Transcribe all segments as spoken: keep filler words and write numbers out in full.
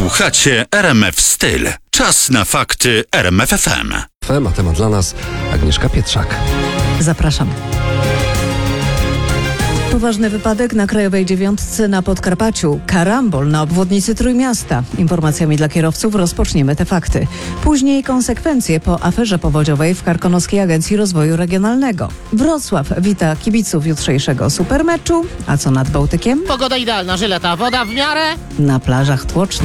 Słuchacie R M F Styl. Czas na fakty R M F F M. A temat dla nas Agnieszka Pietrzak. Zapraszam. Poważny wypadek na Krajowej Dziewiątce na Podkarpaciu. Karambol na obwodnicy Trójmiasta. Informacjami dla kierowców rozpoczniemy te fakty. Później konsekwencje po aferze powodziowej w Karkonoskiej Agencji Rozwoju Regionalnego. Wrocław wita kibiców jutrzejszego supermeczu. A co nad Bałtykiem? Pogoda idealna, żyleta, woda w miarę. Na plażach tłoczno.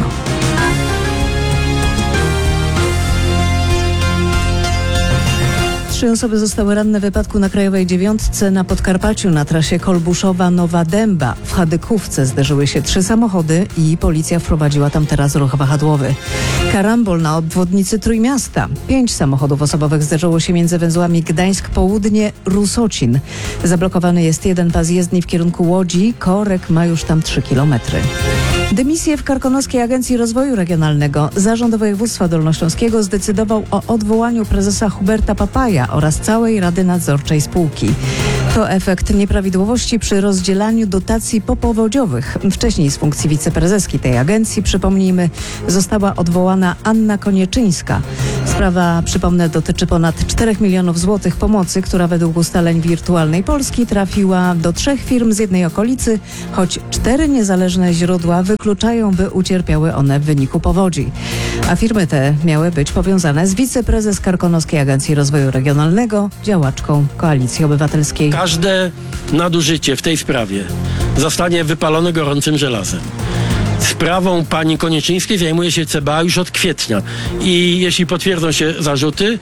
Trzy osoby zostały ranne w wypadku na Krajowej Dziewiątce na Podkarpaciu na trasie Kolbuszowa-Nowa Dęba. W Chadykówce zderzyły się trzy samochody i policja wprowadziła tam teraz ruch wahadłowy. Karambol na obwodnicy Trójmiasta. Pięć samochodów osobowych zderzyło się między węzłami Gdańsk Południe, Rusocin. Zablokowany jest jeden pas jezdni w kierunku Łodzi. Korek ma już tam trzy kilometry. Dymisję w Karkonoskiej Agencji Rozwoju Regionalnego. Zarząd Województwa Dolnośląskiego zdecydował o odwołaniu prezesa Huberta Papaja oraz całej Rady Nadzorczej spółki. To efekt nieprawidłowości przy rozdzielaniu dotacji popowodziowych. Wcześniej z funkcji wiceprezeski tej agencji, przypomnijmy, została odwołana Anna Konieczyńska. Sprawa, przypomnę, dotyczy ponad czterech milionów złotych pomocy, która według ustaleń Wirtualnej Polski trafiła do trzech firm z jednej okolicy, choć cztery niezależne źródła wykluczają, by ucierpiały one w wyniku powodzi. A firmy te miały być powiązane z wiceprezes Karkonoskiej Agencji Rozwoju Regionalnego, działaczką Koalicji Obywatelskiej. Każde nadużycie w tej sprawie zostanie wypalone gorącym żelazem. Sprawą pani Konieczyńskiej zajmuje się C B A już od kwietnia i jeśli potwierdzą się zarzuty,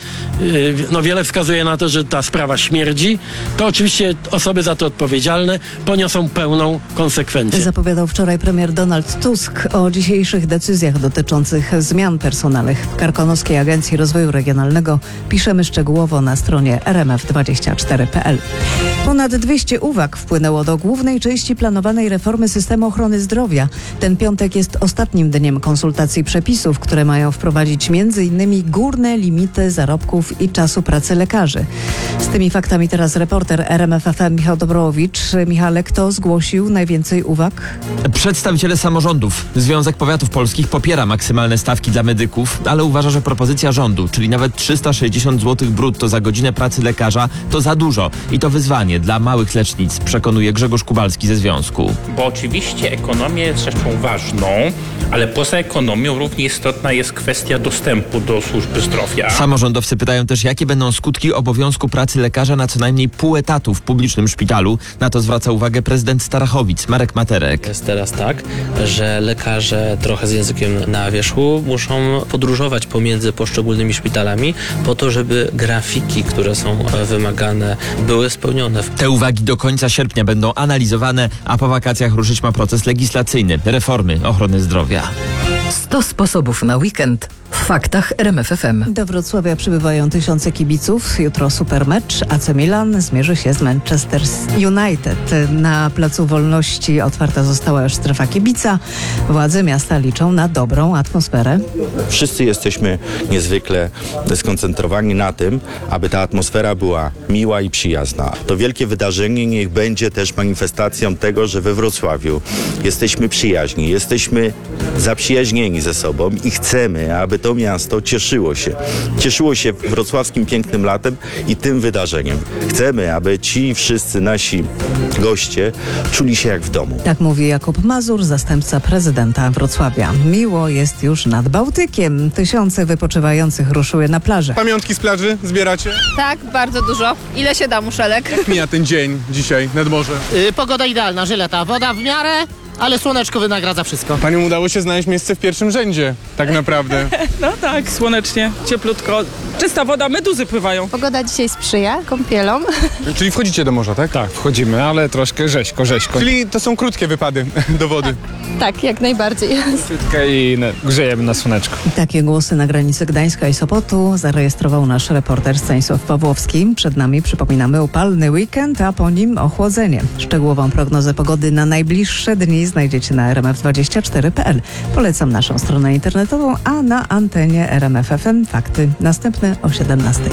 no wiele wskazuje na to, że ta sprawa śmierdzi, to oczywiście osoby za to odpowiedzialne poniosą pełną konsekwencję. Zapowiadał wczoraj premier Donald Tusk o dzisiejszych decyzjach dotyczących zmian personalnych w Karkonoskiej Agencji Rozwoju Regionalnego. Piszemy szczegółowo na stronie R M F dwadzieścia cztery kropka P L. Ponad dwieście uwag wpłynęło do głównej części planowanej reformy systemu ochrony zdrowia. Ten piątek jest ostatnim dniem konsultacji przepisów, które mają wprowadzić między innymi górne limity zarobków i czasu pracy lekarzy. Z tymi faktami teraz reporter R M F F M Michał Dobrowicz. Michale, kto zgłosił najwięcej uwag? Przedstawiciele samorządów. Związek Powiatów Polskich popiera maksymalne stawki dla medyków, ale uważa, że propozycja rządu, czyli nawet trzysta sześćdziesiąt złotych brutto za godzinę pracy lekarza, to za dużo i to wyzwanie dla małych lecznic, przekonuje Grzegorz Kubalski ze związku. Bo oczywiście ekonomia jest rzeczą ważną, ale poza ekonomią równie istotna jest kwestia dostępu do służby zdrowia. Samorządowcy pytają też, jakie będą skutki obowiązku pracy lekarza na co najmniej pół etatu w publicznym szpitalu. Na to zwraca uwagę prezydent Starachowic, Marek Materek. Jest teraz tak, że lekarze trochę z językiem na wierzchu muszą podróżować pomiędzy poszczególnymi szpitalami po to, żeby grafiki, które są wymagane, były spełnione. Te uwagi do końca sierpnia będą analizowane, a po wakacjach ruszyć ma proces legislacyjny reformy ochrony zdrowia. sto sposobów na weekend w faktach R M F F M. Do Wrocławia przybywają tysiące kibiców. Jutro supermecz. A C Milan zmierzy się z Manchester United. Na Placu Wolności otwarta została już strefa kibica. Władze miasta liczą na dobrą atmosferę. Wszyscy jesteśmy niezwykle skoncentrowani na tym, aby ta atmosfera była miła i przyjazna. To wielkie wydarzenie niech będzie też manifestacją tego, że we Wrocławiu jesteśmy przyjaźni, jesteśmy zaprzyjaźnieni ze sobą i chcemy, aby to miasto cieszyło się. Cieszyło się wrocławskim pięknym latem i tym wydarzeniem. Chcemy, aby ci wszyscy nasi goście czuli się jak w domu. Tak mówi Jakub Mazur, zastępca prezydenta Wrocławia. Miło jest już nad Bałtykiem. Tysiące wypoczywających ruszyły na plażę. Pamiątki z plaży zbieracie? Tak, bardzo dużo. Ile się da muszelek? Jak mija ten dzień dzisiaj nad morze? Yy, pogoda idealna, żyleta, woda w miarę, ale słoneczko wynagradza wszystko. Paniom udało się znaleźć miejsce w pierwszym rzędzie, tak naprawdę. No tak, słonecznie, cieplutko, czysta woda, meduzy pływają. Pogoda dzisiaj sprzyja kąpielom. Czyli wchodzicie do morza, tak? Tak, wchodzimy, ale troszkę rzeźko, rzeźko. Czyli to są krótkie wypady do wody. Tak, jak najbardziej. Krótkie i no, grzejemy na słoneczku. Takie głosy na granicy Gdańska i Sopotu zarejestrował nasz reporter Stanisław Pawłowski. Przed nami, przypominamy, upalny weekend, a po nim ochłodzenie. Szczegółową prognozę pogody na najbliższe dni znajdziecie na R M F dwadzieścia cztery kropka P L. Polecam naszą stronę internetową, a na antenie R M F F M fakty następne o siedemnastej.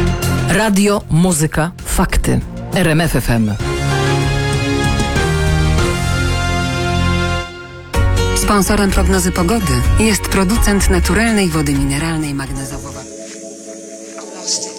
Radio, muzyka, fakty. R M F F M. Sponsorem prognozy pogody jest producent naturalnej wody mineralnej magnezowo-wapniowej.